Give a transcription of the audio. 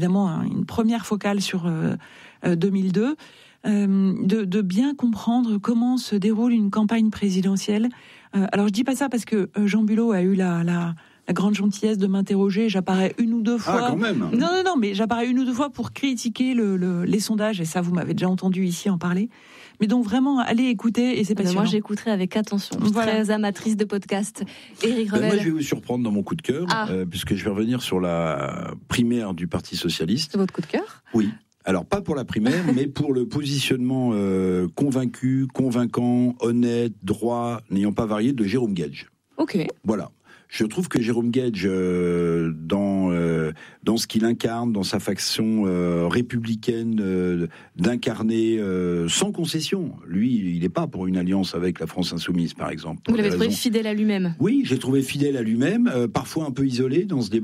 évidemment une première focale sur 2002, de bien comprendre comment se déroule une campagne présidentielle. Alors je dis pas ça parce que Jean Bulot a eu la grande gentillesse de m'interroger. J'apparais une ou deux fois. Ah, quand même. Non, mais j'apparais une ou deux fois pour critiquer les sondages, et ça, vous m'avez déjà entendu ici en parler. Mais donc vraiment, allez écouter, et c'est passionnant. Moi, j'écouterai avec attention. Je suis très amatrice de podcast. Éric Revel. Moi, je vais vous surprendre dans mon coup de cœur, puisque je vais revenir sur la primaire du Parti socialiste. C'est votre coup de cœur ? Oui. Alors, pas pour la primaire, mais pour le positionnement convaincu, convaincant, honnête, droit, n'ayant pas varié, de Jérôme Guedj. Ok. Voilà. Je trouve que Jérôme Guedj, dans ce qu'il incarne, dans sa faction républicaine, d'incarner sans concession. Lui, il n'est pas pour une alliance avec la France insoumise, par exemple. Vous l'avez trouvé fidèle à lui-même ? Oui, j'ai trouvé fidèle à lui-même, parfois un peu isolé dans ce débat.